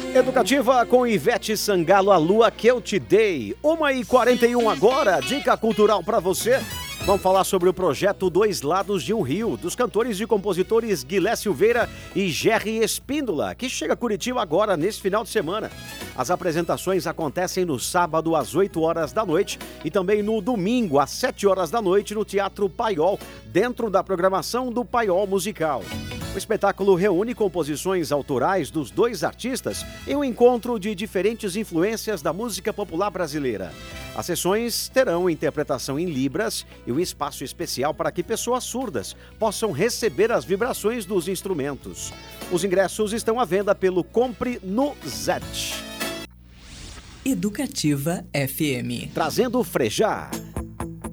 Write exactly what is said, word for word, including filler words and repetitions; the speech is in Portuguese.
Educativa com Ivete Sangalo, a lua que eu te dei. uma e quarenta e um agora, dica cultural para você. Vamos falar sobre o projeto Dois Lados de um Rio, dos cantores e compositores Guilé Silveira e Jerry Espíndola, que chega a Curitiba agora, nesse final de semana. As apresentações acontecem no sábado às oito horas da noite e também no domingo às sete horas da noite no Teatro Paiol, dentro da programação do Paiol Musical. O espetáculo reúne composições autorais dos dois artistas em um encontro de diferentes influências da música popular brasileira. As sessões terão interpretação em Libras e um espaço especial para que pessoas surdas possam receber as vibrações dos instrumentos. Os ingressos estão à venda pelo Compre no Zet. Educativa F M. Trazendo Frejá.